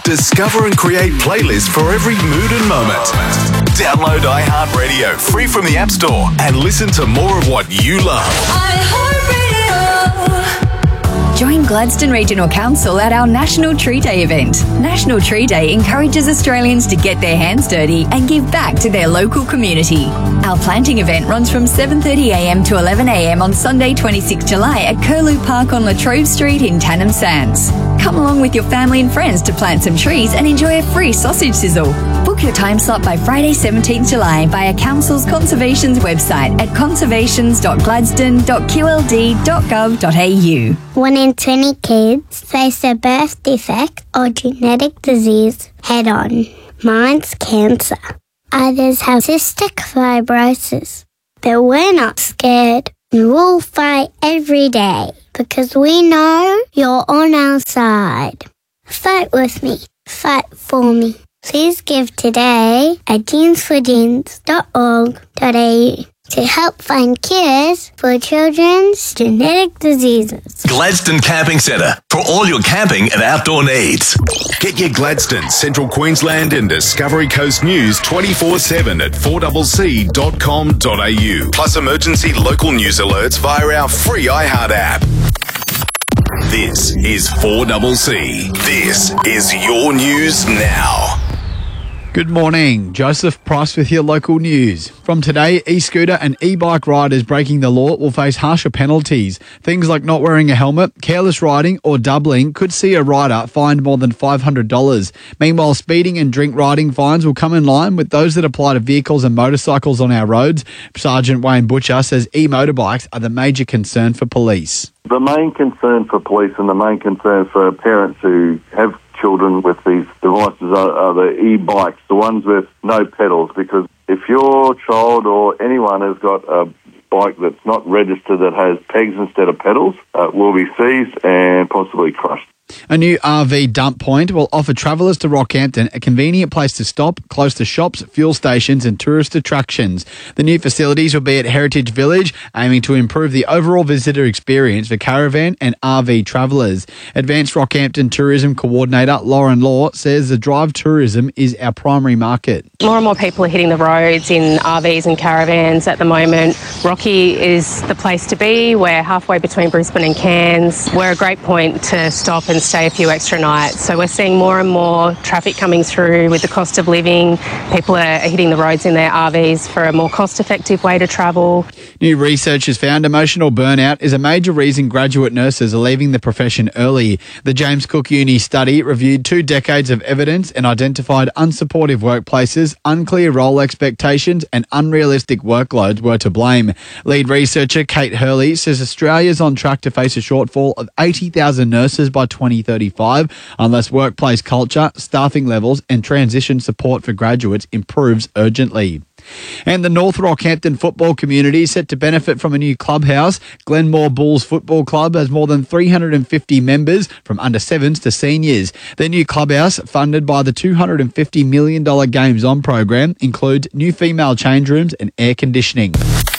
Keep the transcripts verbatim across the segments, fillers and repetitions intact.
Discover and create playlists for every mood and moment. Download iHeartRadio free from the App Store and listen to more of what you love. Join Gladstone Regional Council at our National Tree Day event. National Tree Day encourages Australians to get their hands dirty and give back to their local community. Our planting event runs from seven thirty a m to eleven a m on Sunday, twenty-sixth of July at Curlew Park on Latrobe Street in Tannum Sands. Come along with your family and friends to plant some trees and enjoy a free sausage sizzle. Book your time slot by Friday, seventeenth of July via Council's Conservations website at conservations dot gladstone dot q l d dot gov dot a u. One in twenty kids face a birth defect or genetic disease head-on. Mine's cancer. Others have cystic fibrosis. But we're not scared. We'll fight every day because we know you're on our side. Fight with me. Fight for me. Please give today at jeans for jeans dot org dot a u to help find cures for children's genetic diseases. Gladstone Camping Centre for all your camping and outdoor needs. Get your Gladstone, Central Queensland and Discovery Coast news twenty-four seven at four c c dot com dot a u. Plus emergency local news alerts via our free iHeart app. This is four C C. This is your news now. Good morning, Joseph Price with your local news. From today, e-scooter and e-bike riders breaking the law will face harsher penalties. Things like not wearing a helmet, careless riding or doubling could see a rider fined more than five hundred dollars. Meanwhile, speeding and drink riding fines will come in line with those that apply to vehicles and motorcycles on our roads. Sergeant Wayne Butcher says e-motorbikes are the major concern for police. The main concern for police and the main concern for parents who have children with these devices are, are the e-bikes, the ones with no pedals, because if your child or anyone has got a bike that's not registered that has pegs instead of pedals, uh, will be seized and possibly crushed. A new R V dump point will offer travellers to Rockhampton a convenient place to stop, close to shops, fuel stations and tourist attractions. The new facilities will be at Heritage Village, aiming to improve the overall visitor experience for caravan and R V travellers. Advanced Rockhampton Tourism Coordinator Lauren Law says the drive tourism is our primary market. More and more people are hitting the roads in R Vs and caravans at the moment. Rocky is the place to be. We're halfway between Brisbane and Cairns. We're a great point to stop and stay a few extra nights. So we're seeing more and more traffic coming through with the cost of living. People are hitting the roads in their R Vs for a more cost-effective way to travel. New research has found emotional burnout is a major reason graduate nurses are leaving the profession early. The James Cook Uni study reviewed two decades of evidence and identified unsupportive workplaces, unclear role expectations and unrealistic workloads were to blame. Lead researcher Kate Hurley says Australia's on track to face a shortfall of eighty thousand nurses by twenty thirty-five unless workplace culture, staffing levels and transition support for graduates improves urgently. And the North Rockhampton football community is set to benefit from a new clubhouse. Glenmore Bulls Football Club has more than three hundred fifty members from under sevens to seniors. Their new clubhouse, funded by the two hundred fifty million dollars Games On program, includes new female change rooms and air conditioning.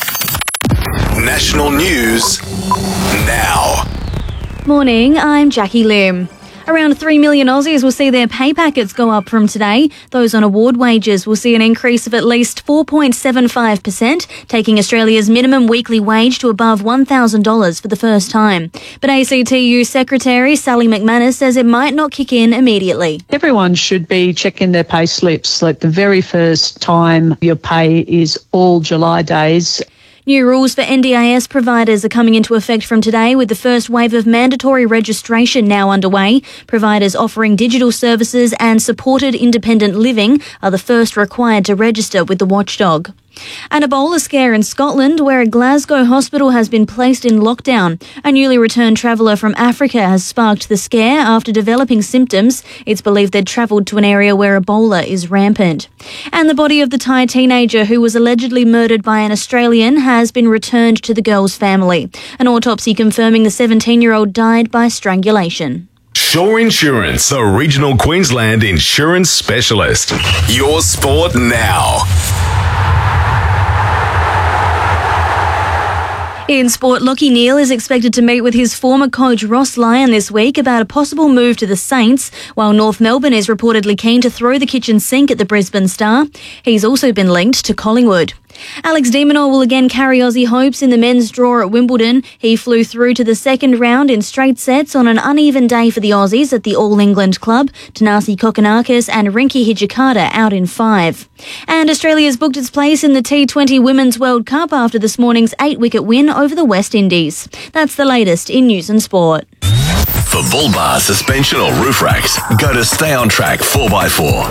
National news now. Morning, I'm Jackie Lim. Around three million Aussies will see their pay packets go up from today. Those on award wages will see an increase of at least four point seven five percent, taking Australia's minimum weekly wage to above one thousand dollars for the first time. But A C T U Secretary Sally McManus says it might not kick in immediately. Everyone should be checking their pay slips like the very first time your pay is all July days. New rules for N D I S providers are coming into effect from today, with the first wave of mandatory registration now underway. Providers offering digital services and supported independent living are the first required to register with the watchdog. An Ebola scare in Scotland, where a Glasgow hospital has been placed in lockdown. A newly returned traveller from Africa has sparked the scare after developing symptoms. It's believed they'd travelled to an area where Ebola is rampant. And the body of the Thai teenager who was allegedly murdered by an Australian has been returned to the girl's family. An autopsy confirming the seventeen-year-old died by strangulation. Shore Insurance, the regional Queensland insurance specialist. Your sport now. In sport, Lachie Neale is expected to meet with his former coach Ross Lyon this week about a possible move to the Saints, while North Melbourne is reportedly keen to throw the kitchen sink at the Brisbane Star. He's also been linked to Collingwood. Alex de Minaur will again carry Aussie hopes in the men's draw at Wimbledon. He flew through to the second round in straight sets on an uneven day for the Aussies at the All England Club. Tanasi Kokonakis and Rinky Hijikata out in five. And Australia's booked its place in the T twenty Women's World Cup after this morning's eight-wicket win over the West Indies. That's the latest in news and sport. For bull bar, suspension or roof racks, go to Stay On Track four by four.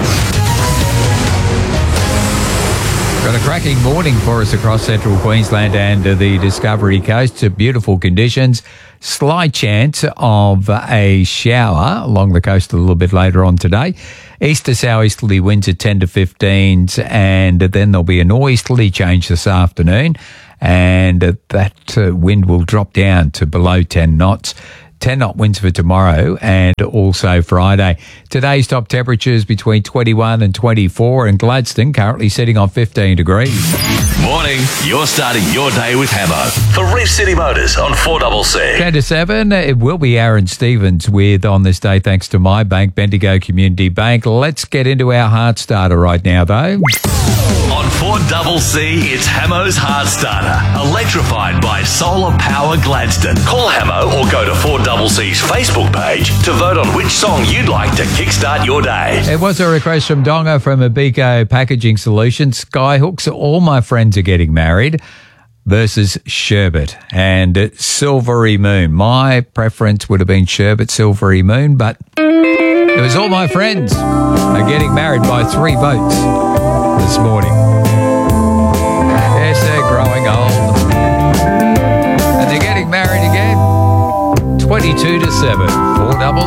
Got a cracking morning for us across central Queensland and uh, the Discovery Coast. Uh, beautiful conditions. Slight chance of a shower along the coast a little bit later on today. East to southeasterly winds at ten to fifteens, and then there'll be a northeasterly change this afternoon, and uh, that uh, wind will drop down to below ten knots. ten knot winds for tomorrow and also Friday. Today's top temperatures between twenty-one and twenty-four, and Gladstone currently sitting on fifteen degrees. Morning, you're starting your day with Hamo for Reef City Motors on four C C. ten to seven, it will be Aaron Stevens with On This Day thanks to My Bank, Bendigo Community Bank. Let's get into our heart starter right now though. On four C C, it's Hamo's Heart Starter, electrified by solar power Gladstone. Call Hamo or go to four C C's Facebook page to vote on which song you'd like to kickstart your day. It was a request from Donga from Abico Packaging Solutions. Skyhooks, all my friends are getting married, versus Sherbet and Silvery Moon. My preference would have been Sherbet, Silvery Moon, but it was all my friends are getting married by three votes this morning. Yes, they're growing old. And they're getting married again. twenty-two to seven, four C C.